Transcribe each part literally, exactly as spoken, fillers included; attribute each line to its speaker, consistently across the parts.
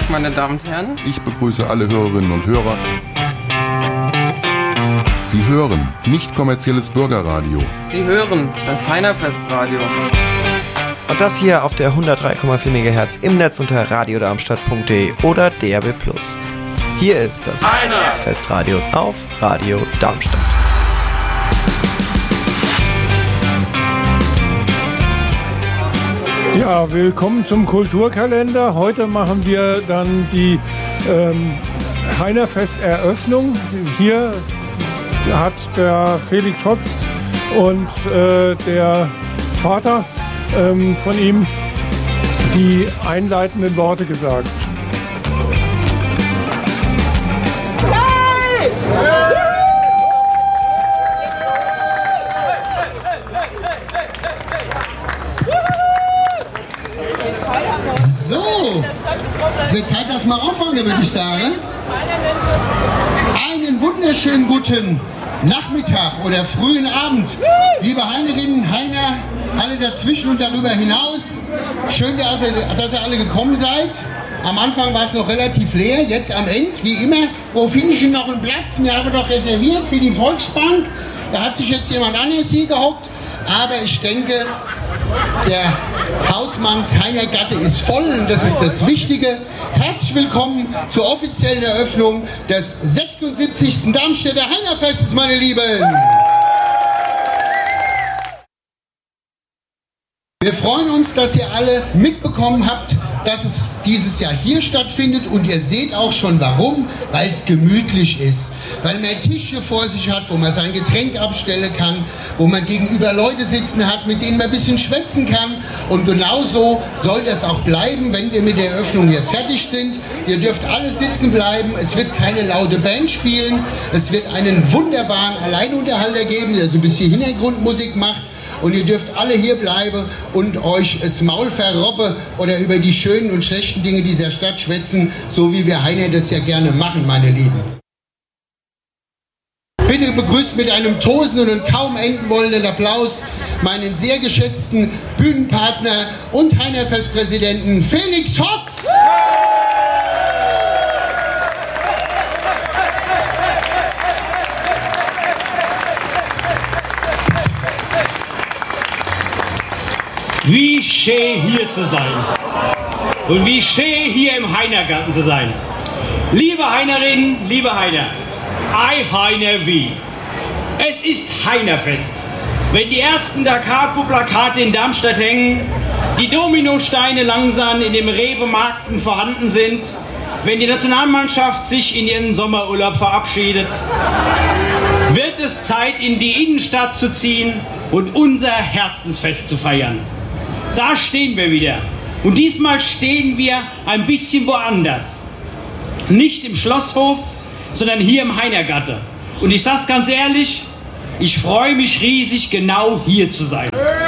Speaker 1: Tag, meine Damen und Herren.
Speaker 2: Ich begrüße alle Hörerinnen und Hörer. Sie hören nicht kommerzielles Bürgerradio.
Speaker 1: Sie hören das Heinerfestradio.
Speaker 3: Und das hier auf der hundertdrei Komma vier Megahertz im Netz unter radiodarmstadt punkt de oder D A B plus. Hier ist das Heinerfestradio auf Radio Darmstadt.
Speaker 4: Ja, willkommen zum Kulturkalender. Heute machen wir dann die ähm, Heinerfest-Eröffnung. Hier hat der Felix Hotz und äh, der Vater ähm, von ihm die einleitenden Worte gesagt.
Speaker 5: So, es wird Zeit, dass wir anfangen, würde ich sagen. Einen wunderschönen guten Nachmittag oder frühen Abend, liebe Heinerinnen, Heiner, alle dazwischen und darüber hinaus. Schön, dass ihr, dass ihr alle gekommen seid. Am Anfang war es noch relativ leer, jetzt am Ende, wie immer. Wo finde ich denn noch einen Platz? Wir haben doch reserviert für die Volksbank. Da hat sich jetzt jemand anderes hier gehockt. Aber ich denke, der Hausmanns Heiner Gatte ist voll und das ist das Wichtige. Herzlich willkommen zur offiziellen Eröffnung des sechsundsiebzigsten Darmstädter Heinerfestes, meine Lieben. Wir freuen uns, dass ihr alle mitbekommen habt, dass es dieses Jahr hier stattfindet und ihr seht auch schon warum, weil es gemütlich ist, weil man Tische vor sich hat, wo man sein Getränk abstellen kann, wo man gegenüber Leute sitzen hat, mit denen man ein bisschen schwätzen kann und genauso soll das auch bleiben, wenn wir mit der Eröffnung hier fertig sind. Ihr dürft alle sitzen bleiben, es wird keine laute Band spielen, es wird einen wunderbaren Alleinunterhalter geben, der so ein bisschen Hintergrundmusik macht. Und ihr dürft alle hier bleiben und euch das Maul verrobben oder über die schönen und schlechten Dinge dieser Stadt schwätzen, so wie wir Heiner das ja gerne machen, meine Lieben. Bitte begrüßt mit einem tosenden und kaum enden wollenden Applaus meinen sehr geschätzten Bühnenpartner und Heinerfestpräsidenten Felix Hotz.
Speaker 6: Wie schön hier zu sein und wie schön hier im Heinergarten zu sein. Liebe Heinerinnen, liebe Heiner, I Heiner wie. Es ist Heinerfest. Wenn die ersten Dakapo-Plakate in Darmstadt hängen, die Dominosteine langsam in dem Rewe-Markten vorhanden sind, wenn die Nationalmannschaft sich in ihren Sommerurlaub verabschiedet, wird es Zeit, in die Innenstadt zu ziehen und unser Herzensfest zu feiern. Da stehen wir wieder. Und diesmal stehen wir ein bisschen woanders. Nicht im Schlosshof, sondern hier im Heinergatte. Und ich sag's ganz ehrlich, ich freue mich riesig, genau hier zu sein.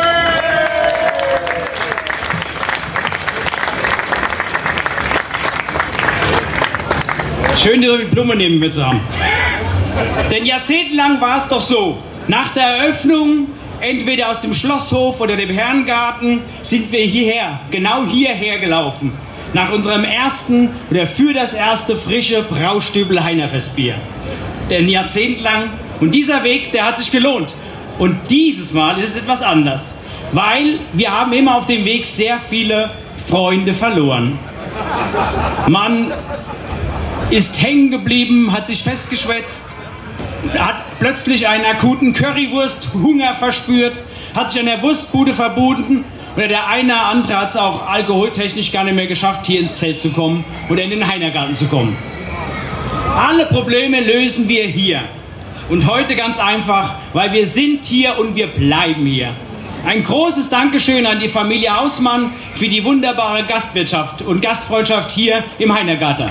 Speaker 6: Schön, die Blumen neben mir zu haben. Denn jahrzehntelang war es doch so, nach der Eröffnung entweder aus dem Schlosshof oder dem Herrengarten sind wir hierher, genau hierher gelaufen. Nach unserem ersten oder für das erste frische Braustübel Heinerfestbier. Denn jahrzehntelang. Und dieser Weg, der hat sich gelohnt. Und dieses Mal ist es etwas anders. Weil wir haben immer auf dem Weg sehr viele Freunde verloren. Man ist hängen geblieben, hat sich festgeschwätzt, hat plötzlich einen akuten Currywurst-Hunger verspürt, hat sich an der Wurstbude verbunden oder der eine oder andere hat es auch alkoholtechnisch gar nicht mehr geschafft, hier ins Zelt zu kommen oder in den Heinergarten zu kommen. Alle Probleme lösen wir hier. Und heute ganz einfach, weil wir sind hier und wir bleiben hier. Ein großes Dankeschön an die Familie Hausmann für die wunderbare Gastwirtschaft und Gastfreundschaft hier im Heinergarten.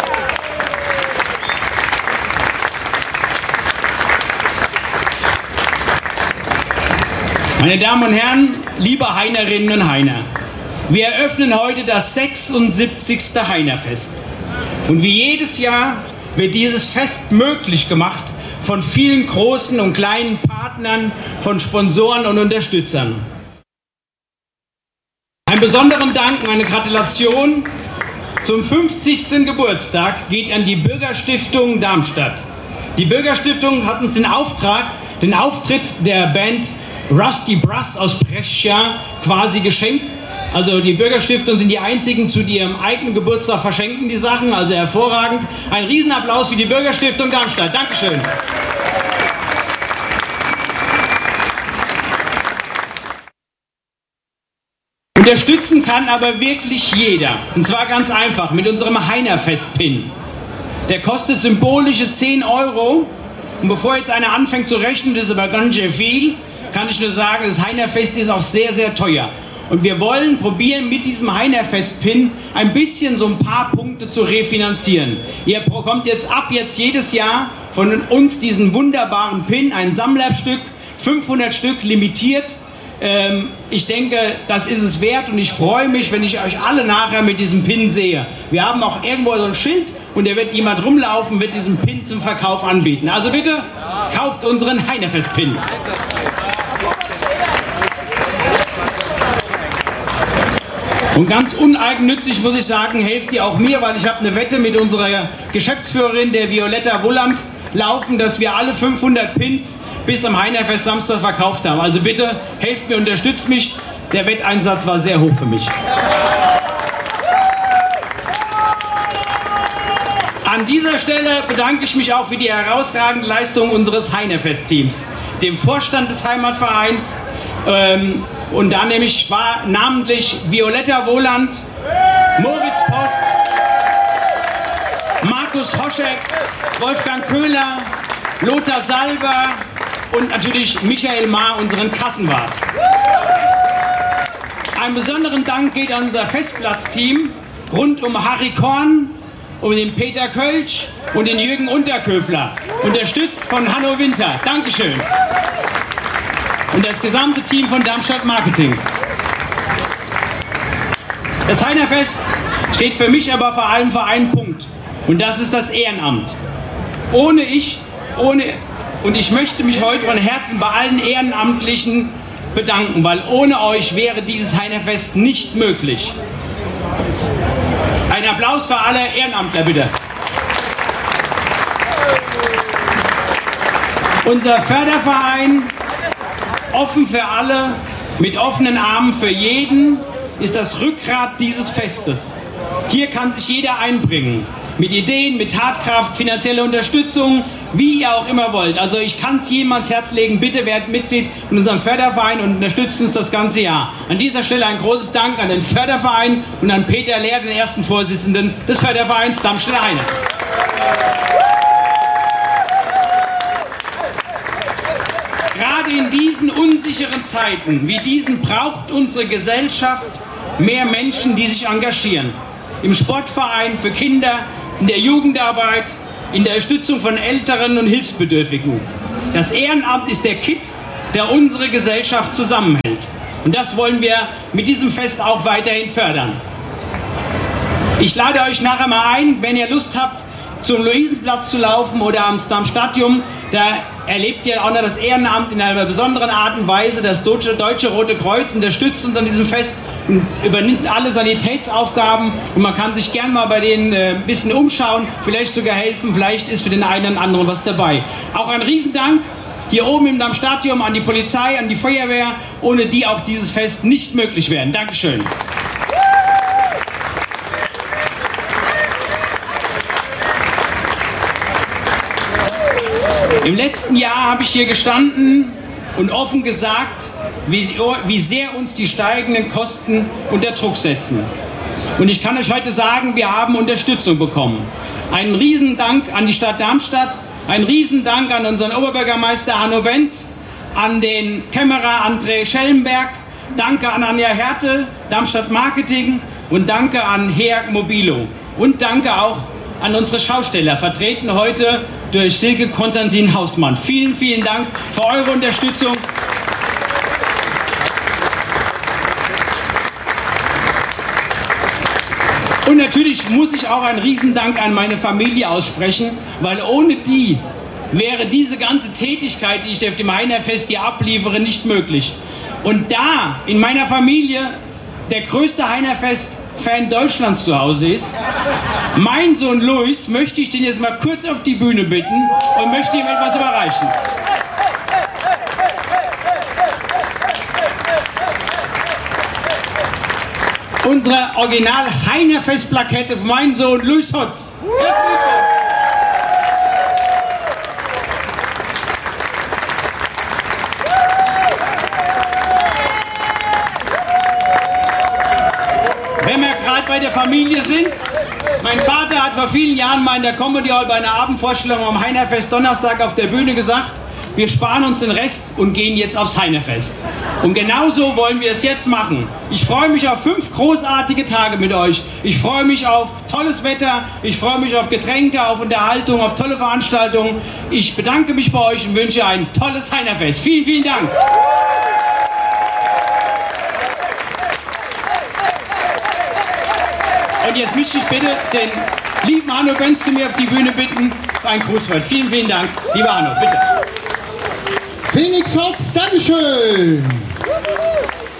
Speaker 6: Meine Damen und Herren, liebe Heinerinnen und Heiner, wir eröffnen heute das sechsundsiebzigste Heinerfest. Und wie jedes Jahr wird dieses Fest möglich gemacht von vielen großen und kleinen Partnern, von Sponsoren und Unterstützern. Einen besonderen Dank und eine Gratulation zum fünfzigsten Geburtstag geht an die Bürgerstiftung Darmstadt. Die Bürgerstiftung hat uns den Auftrag, den Auftritt der Band Rusty Brass aus Brescia quasi geschenkt. Also die Bürgerstiftung sind die einzigen, zu ihrem eigenen Geburtstag verschenken die Sachen, also hervorragend. Ein Riesenapplaus für die Bürgerstiftung Darmstadt. Dankeschön. Unterstützen kann aber wirklich jeder. Und zwar ganz einfach mit unserem Heinerfest-Pin. Der kostet symbolische zehn Euro. Und bevor jetzt einer anfängt zu rechnen, das ist aber ganz schön viel, kann ich nur sagen, das Heinerfest ist auch sehr, sehr teuer. Und wir wollen probieren, mit diesem Heinerfest-Pin ein bisschen so ein paar Punkte zu refinanzieren. Ihr bekommt jetzt ab jetzt jedes Jahr von uns diesen wunderbaren Pin, ein Sammlerstück, fünfhundert Stück limitiert. Ähm, ich denke, das ist es wert und ich freue mich, wenn ich euch alle nachher mit diesem Pin sehe. Wir haben auch irgendwo so ein Schild und da wird jemand rumlaufen, wird diesen Pin zum Verkauf anbieten. Also bitte, kauft unseren Heinerfest-Pin. Und ganz uneigennützig muss ich sagen, helft ihr auch mir, weil ich habe eine Wette mit unserer Geschäftsführerin, der Violetta Wulland, laufen, dass wir alle fünfhundert Pins bis am Heinerfest Samstag verkauft haben. Also bitte, helft mir, unterstützt mich. Der Wetteinsatz war sehr hoch für mich. An dieser Stelle bedanke ich mich auch für die herausragende Leistung unseres Heinerfest-Teams, dem Vorstand des Heimatvereins, ähm, und da nämlich war namentlich Violetta Wohland, Moritz Post, Markus Hoschek, Wolfgang Köhler, Lothar Salber und natürlich Michael Maar, unseren Kassenwart. Einen besonderen Dank geht an unser Festplatzteam rund um Harry Korn, um den Peter Kölsch und den Jürgen Unterköfler, unterstützt von Hanno Winter. Dankeschön. Und das gesamte Team von Darmstadt Marketing. Das Heinerfest steht für mich aber vor allem für einen Punkt. Und das ist das Ehrenamt. Ohne ich, ohne, und ich möchte mich heute von Herzen bei allen Ehrenamtlichen bedanken, weil ohne euch wäre dieses Heinerfest nicht möglich. Ein Applaus für alle Ehrenamtler, bitte. Unser Förderverein, offen für alle, mit offenen Armen für jeden, ist das Rückgrat dieses Festes. Hier kann sich jeder einbringen. Mit Ideen, mit Tatkraft, finanzieller Unterstützung, wie ihr auch immer wollt. Also ich kann es jedem ans Herz legen, bitte werdet Mitglied in unserem Förderverein und unterstützt uns das ganze Jahr. An dieser Stelle ein großes Dank an den Förderverein und an Peter Lehr, den ersten Vorsitzenden des Fördervereins Darmstädter Heine. Gerade in diesen unsicheren Zeiten wie diesen braucht unsere Gesellschaft mehr Menschen, die sich engagieren. Im Sportverein, für Kinder, in der Jugendarbeit, in der Unterstützung von Älteren und Hilfsbedürftigen. Das Ehrenamt ist der Kitt, der unsere Gesellschaft zusammenhält. Und das wollen wir mit diesem Fest auch weiterhin fördern. Ich lade euch nachher mal ein, wenn ihr Lust habt, zum Luisenplatz zu laufen oder am Stadion. Da erlebt ihr auch noch das Ehrenamt in einer besonderen Art und Weise. Das Deutsche, Deutsche Rote Kreuz unterstützt uns an diesem Fest und übernimmt alle Sanitätsaufgaben. Und man kann sich gern mal bei denen äh, ein bisschen umschauen, vielleicht sogar helfen. Vielleicht ist für den einen oder anderen was dabei. Auch ein Riesendank hier oben im Stadion an die Polizei, an die Feuerwehr, ohne die auch dieses Fest nicht möglich wäre. Dankeschön. Im letzten Jahr habe ich hier gestanden und offen gesagt, wie, wie sehr uns die steigenden Kosten unter Druck setzen. Und ich kann euch heute sagen, wir haben Unterstützung bekommen. Einen Riesendank an die Stadt Darmstadt, einen Riesendank an unseren Oberbürgermeister Hanno Benz, an den Kämmerer André Schellenberg, danke an Anja Hertel, Darmstadt Marketing und danke an Heag Mobilo. Und danke auch an unsere Schausteller, vertreten heute durch Silke Konstantin Hausmann. Vielen, vielen Dank für eure Unterstützung. Und natürlich muss ich auch einen Riesendank an meine Familie aussprechen, weil ohne die wäre diese ganze Tätigkeit, die ich auf dem Heinerfest hier abliefere, nicht möglich. Und da in meiner Familie der größte Heinerfest Fan Deutschlands zu Hause ist. Mein Sohn Luis möchte ich den jetzt mal kurz auf die Bühne bitten und möchte ihm etwas überreichen. Unsere Original-Heinerfest-Plakette von meinem Sohn Luis Hotz. Wenn wir gerade bei der Familie sind, mein Vater hat vor vielen Jahren mal in der Comedy Hall bei einer Abendvorstellung am Heinerfest Donnerstag auf der Bühne gesagt, wir sparen uns den Rest und gehen jetzt aufs Heinerfest. Und genauso wollen wir es jetzt machen. Ich freue mich auf fünf großartige Tage mit euch. Ich freue mich auf tolles Wetter, ich freue mich auf Getränke, auf Unterhaltung, auf tolle Veranstaltungen. Ich bedanke mich bei euch und wünsche ein tolles Heinerfest. Vielen, vielen Dank. Und jetzt möchte ich bitte den lieben Arno Benz zu mir auf die Bühne bitten. Ein Grußwort. Vielen, vielen Dank. Lieber Arno, bitte.
Speaker 5: Felix Hotz, Dankeschön.